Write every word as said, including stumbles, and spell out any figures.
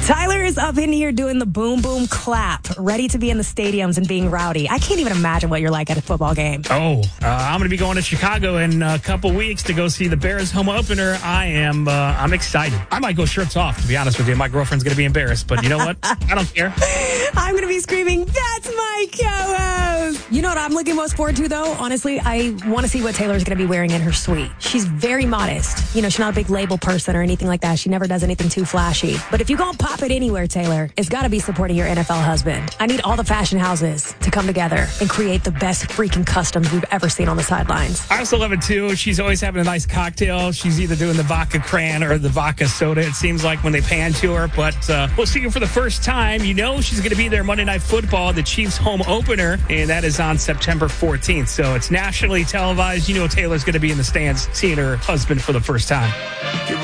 Tyler is up in here doing the boom, boom, clap, ready to be in the stadiums and being rowdy. I can't even imagine what you're like at a football game. Oh, uh, I'm going to be going to Chicago in a couple weeks to go see the Bears home opener. I am, uh, I'm excited. I might go shirts off, to be honest with you. My girlfriend's going to be embarrassed, but you know what? I don't care. I'm going to be screaming, that's my co-host. You know what I'm looking most forward to, though? Honestly, I want to see what Taylor's going to be wearing in her suite. She's very modest. You know, she's not a big label person or anything like that. She never does anything too flashy. But if you're going to pop it anywhere, Taylor, it's got to be supporting your N F L husband. I need all the fashion houses to come together and create the best freaking customs we've ever seen on the sidelines. I also love it, too. She's always having a nice cocktail. She's either doing the vodka cran or the vodka soda, it seems like, when they pan to her. But uh, we'll see her for the first time. You know she's going to be there Monday Night Football, the Chiefs home opener, and that is on September fourteenth. So it's nationally televised. You know Taylor's going to be in the stands seeing her husband for the first time.